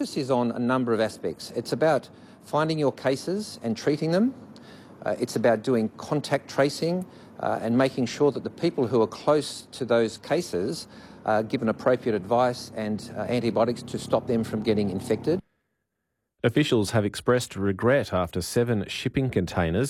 focus is on a number of aspects. It's about finding your cases and treating them. It's about doing contact tracing and making sure that the people who are close to those cases are given appropriate advice and antibiotics to stop them from getting infected. Officials have expressed regret after 7 shipping containers